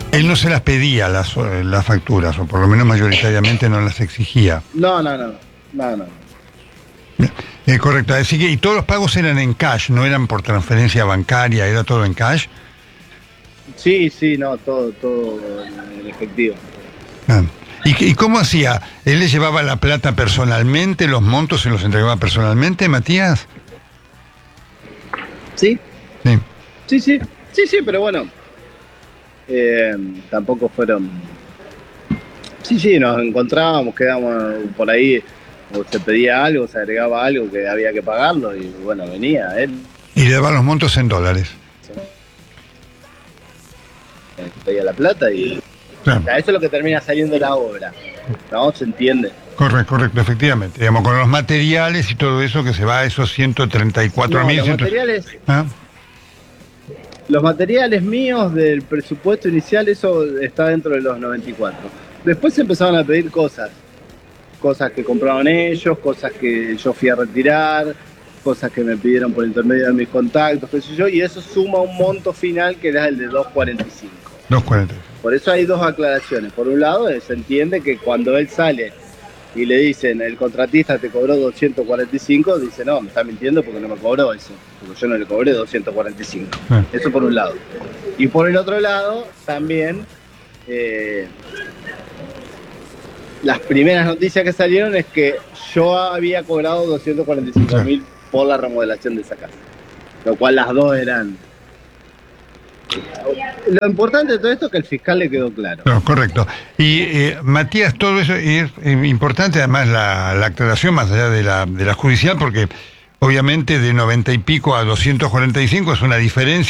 Él no se las pedía las facturas, o por lo menos mayoritariamente no las exigía. No. Correcto, así que, y todos los pagos eran en cash, no eran por transferencia bancaria, era todo en cash. Sí, no, todo en efectivo. Ah. ¿Y cómo hacía? ¿Él le llevaba la plata personalmente, los montos se los entregaba personalmente, Matías? Sí, Sí. sí, pero bueno, tampoco fueron... Sí, nos encontrábamos, quedábamos por ahí, o se pedía algo, se agregaba algo que había que pagarlo, y bueno, venía él, Y le daba los montos en dólares. pedía la plata y... Claro. O sea, eso es lo que termina saliendo de la obra, ¿no? ¿Se entiende? Correcto, efectivamente. Digamos, con los materiales y todo eso que se va a esos 134.000. ¿Ah? Los materiales míos del presupuesto inicial, eso está dentro de los 94. Después se empezaron a pedir cosas que compraron ellos, cosas que yo fui a retirar, cosas que me pidieron por intermedio de mis contactos, qué sé yo, y eso suma un monto final que era el de 245. 240. Por eso hay dos aclaraciones. Por un lado, se entiende que cuando él sale y le dicen, el contratista te cobró 245, dice, no, me está mintiendo porque no me cobró eso, porque yo no le cobré 245. Eso por un lado. Y por el otro lado, también, las primeras noticias que salieron es que yo había cobrado 245.000 por la remodelación de esa casa. Lo cual las dos eran... Lo importante de todo esto es que el fiscal le quedó claro. No, correcto. Y Matías, todo eso es importante, además la aclaración más allá de la judicial, porque obviamente de 90 y pico a 245 es una diferencia.